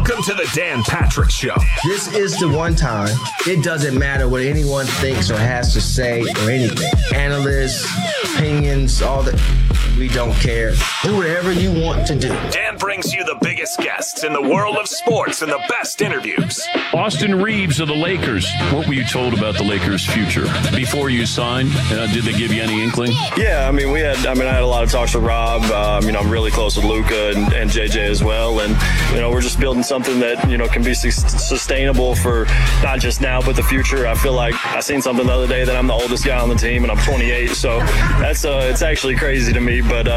Welcome to the Dan Patrick Show. This is the one time. It doesn't matter what anyone thinks or has to say or anything. Analysts, opinions, all that. We don't care. Do whatever you want to do. Dan brings you the biggest guests in the world of sports and the best interviews. Austin Reeves of the Lakers. What were you told about the Lakers' future before you signed? Did they give you any inkling? Yeah, I had a lot of talks with Rob. I'm really close with Luka and JJ as well. And, we're just building something that, can be sustainable for not just now, but the future. I feel like I seen something the other day that I'm the oldest guy on the team and I'm 28. So that's, it's actually crazy to me. But,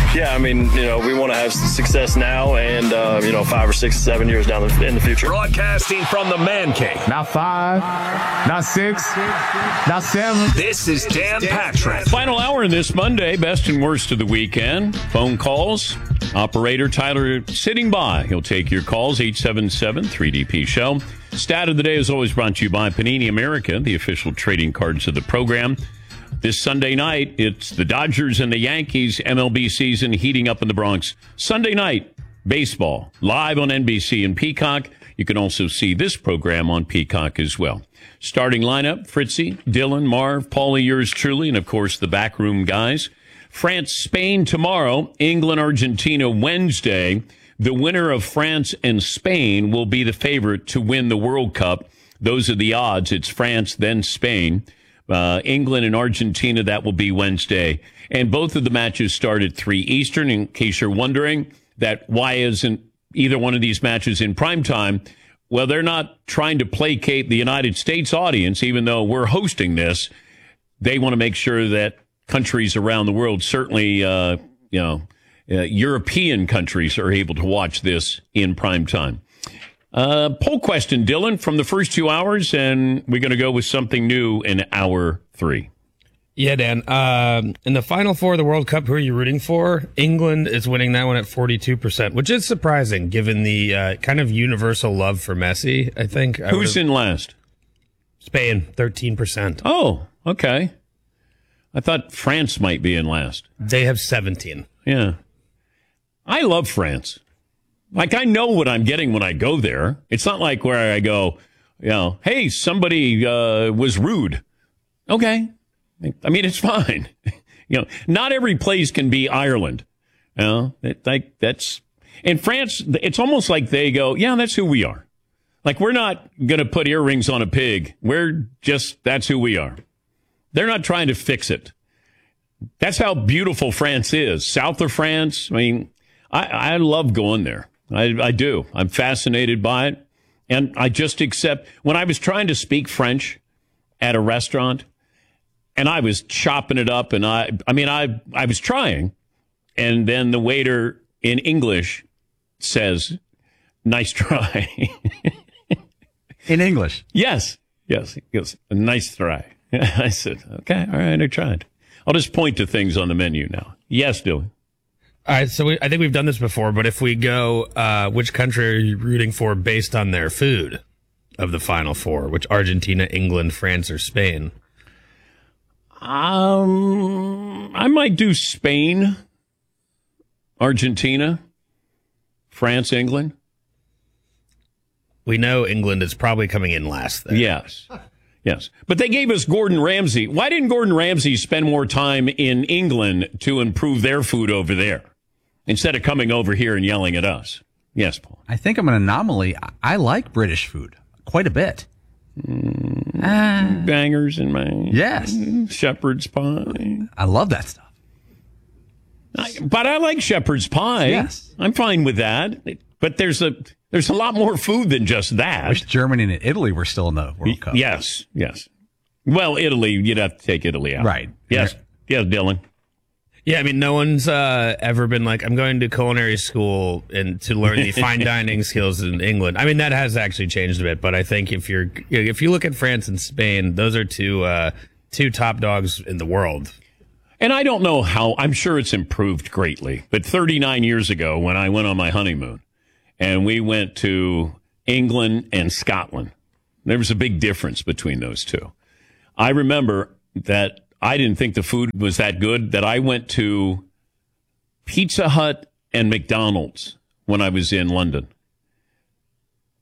we want to have success now and, 5 or 6, 7 years down in the future. Broadcasting from the Man Cave. Not 5, not 6, not 7. This is Dan Patrick. Final hour in this Monday, best and worst of the weekend. Phone calls. Operator Tyler sitting by. He'll take your calls, 877-3DP Show. Stat of the day is always brought to you by Panini America, the official trading cards of the program. This Sunday night, it's the Dodgers and the Yankees MLB season heating up in the Bronx. Sunday night, baseball, live on NBC and Peacock. You can also see this program on Peacock as well. Starting lineup, Fritzy, Dylan, Marv, Paulie, yours truly, and of course the backroom guys. France, Spain tomorrow, England, Argentina Wednesday. The winner of France and Spain will be the favorite to win the World Cup. Those are the odds. It's France, then Spain. England and Argentina, that will be Wednesday. And both of the matches start at 3 Eastern, in case you're wondering that why isn't either one of these matches in prime time. Well, they're not trying to placate the United States audience, even though we're hosting this. They want to make sure that countries around the world, certainly, European countries, are able to watch this in prime time. Poll question, Dylan, from the first 2 hours, and we're going to go with something new in hour 3. Yeah, Dan. In the Final Four of the World Cup, who are you rooting for? England is winning that one at 42%, which is surprising given the kind of universal love for Messi, I think. Who's in last? Spain, 13%. Oh, okay. I thought France might be in last. They have 17. Yeah. I love France. Like, I know what I'm getting when I go there. It's not like where I go, hey, somebody was rude. Okay. I mean, it's fine. Not every place can be Ireland. And France, it's almost like they go, yeah, that's who we are. Like, we're not going to put earrings on a pig. That's who we are. They're not trying to fix it. That's how beautiful France is. South of France, I love going there. I do. I'm fascinated by it. And I just accept. When I was trying to speak French at a restaurant, and I was chopping it up, and I was trying, and then the waiter in English says, "Nice try." In English? Yes. He goes, "Nice try." I said, okay, all right, I tried. I'll just point to things on the menu now. Yes, Dylan. All right, so I think we've done this before, but if we go, which country are you rooting for based on their food of the Final Four? Which Argentina, England, France, or Spain? I might do Spain, Argentina, France, England. We know England is probably coming in last there. Yes. But they gave us Gordon Ramsay. Why didn't Gordon Ramsay spend more time in England to improve their food over there instead of coming over here and yelling at us? Yes, Paul. I think I'm an anomaly. I like British food quite a bit. Bangers in my shepherd's pie. I love that stuff. But I like shepherd's pie. Yes. I'm fine with that. But there's a lot more food than just that. I wish Germany and Italy were still in the World Cup. Yes. Well, Italy, you'd have to take Italy out. Right. Yes, Dylan. Yeah, no one's ever been like, I'm going to culinary school and to learn the fine dining skills in England. That has actually changed a bit, but I think if you look at France and Spain, those are two top dogs in the world. And I don't know how, I'm sure it's improved greatly, but 39 years ago when I went on my honeymoon and we went to England and Scotland, there was a big difference between those two. I remember that I didn't think the food was that good, that I went to Pizza Hut and McDonald's when I was in London.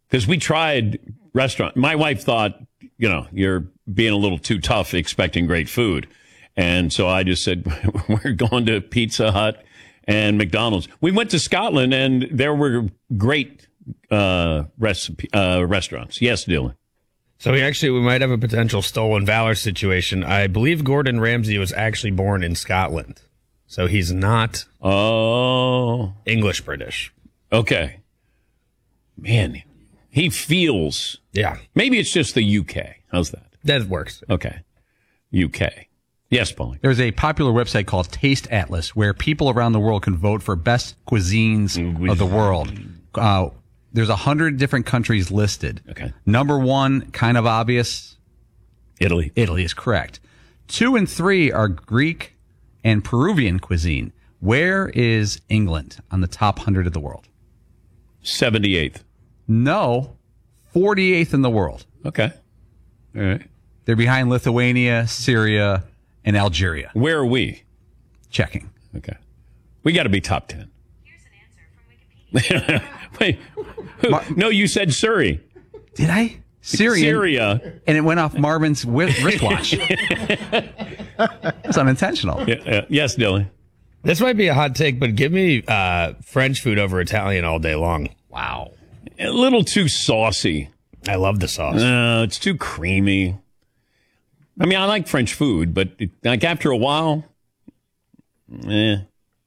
Because we tried restaurant. My wife thought, you're being a little too tough expecting great food. And so I just said, we're going to Pizza Hut and McDonald's. We went to Scotland, and there were great restaurants. Yes, Dylan. So we might have a potential stolen valor situation. I believe Gordon Ramsay was actually born in Scotland. So he's not English-British. Okay. Man, he feels... Yeah. Maybe it's just the UK. How's that? That works. Okay. UK. Yes, Paulie. There's a popular website called Taste Atlas where people around the world can vote for best cuisines of the world. There's 100 different countries listed. Okay. Number 1, kind of obvious. Italy. Italy is correct. 2 and 3 are Greek and Peruvian cuisine. Where is England on the top 100 of the world? 78th. No, 48th in the world. Okay. All right. They're behind Lithuania, Syria, and Algeria. Where are we? Checking. Okay. We got to be top 10. Here's an answer from Wikipedia. Wait. No, you said Surrey. Did I? Syria. And it went off Marvin's wristwatch. It's unintentional. Yes, Dylan. This might be a hot take, but give me French food over Italian all day long. Wow. A little too saucy. I love the sauce. It's too creamy. I mean, I like French food, but like after a while, In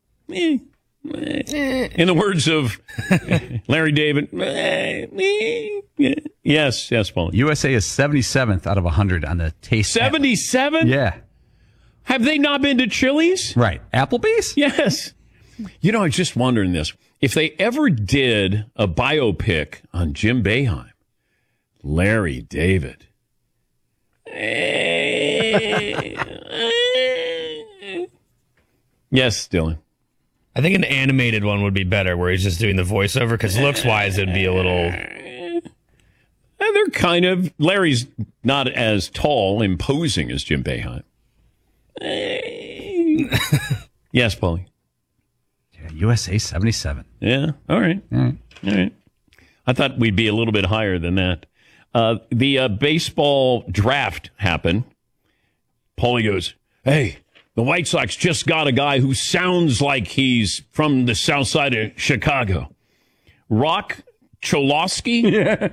the words of Larry David, yes, Paul. USA is 77th out of 100 on the taste. 77? Yeah. Have they not been to Chili's? Right. Applebee's? Yes. I was just wondering this. If they ever did a biopic on Jim Boeheim, Larry David. Yes, Dylan. I think an animated one would be better where he's just doing the voiceover because looks-wise it'd be a little... They're kind of... Larry's not as tall, imposing as Jim Boeheim. Yes, Paulie. USA 77. Yeah, all right. I thought we'd be a little bit higher than that. The baseball draft happened. Paulie goes, hey, the White Sox just got a guy who sounds like he's from the south side of Chicago. Rock Cholowski? Yeah.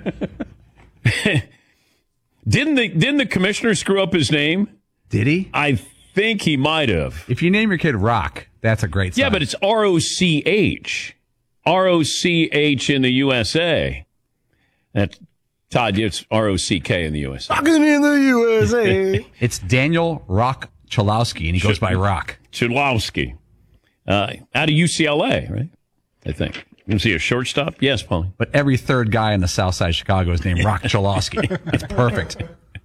Didn't the commissioner screw up his name? Did he? I think he might have. If you name your kid Rock, that's a great sign. Yeah, but it's R-O-C-H. R-O-C-H in the USA. Todd, it's R-O-C-K in the USA. Rockin' in the USA. It's Daniel Rock Cholowski, and he goes by Rock. Cholowski. Out of UCLA, right? I think. You see a shortstop? Yes, Paulie. But every third guy in the south side of Chicago is named Rock Cholowski. It's perfect.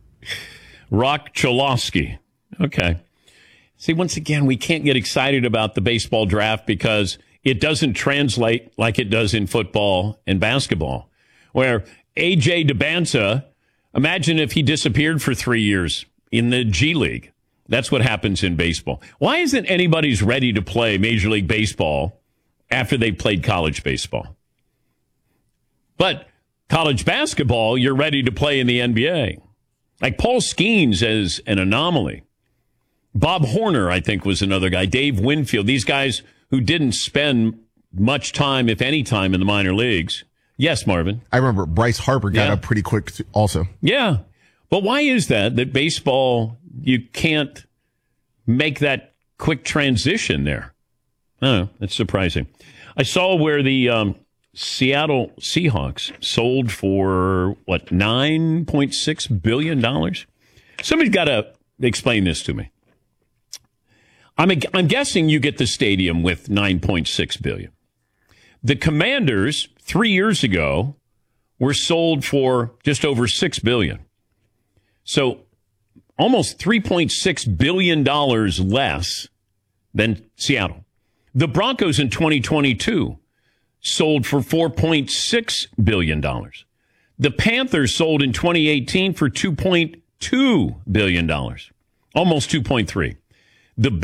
Rock Cholowski. Okay. See, once again, we can't get excited about the baseball draft because it doesn't translate like it does in football and basketball, where A.J. DeBanza, imagine if he disappeared for 3 years in the G League. That's what happens in baseball. Why isn't anybody's ready to play Major League Baseball after they played college baseball? But college basketball, you're ready to play in the NBA. Like Paul Skeens as an anomaly. Bob Horner, I think, was another guy. Dave Winfield. These guys who didn't spend much time, if any time, in the minor leagues. Yes, Marvin. I remember Bryce Harper got up pretty quick also. Yeah. But why is that baseball, you can't make that quick transition there? I don't know. It's surprising. I saw where the Seattle Seahawks sold for, $9.6 billion? Somebody's got to explain this to me. I'm guessing you get the stadium with $9.6 billion. The Commanders 3 years ago were sold for just over $6 billion. So almost $3.6 billion less than Seattle. The Broncos in 2022 sold for $4.6 billion. The Panthers sold in 2018 for $2.2 billion. Almost $2.3 billion. The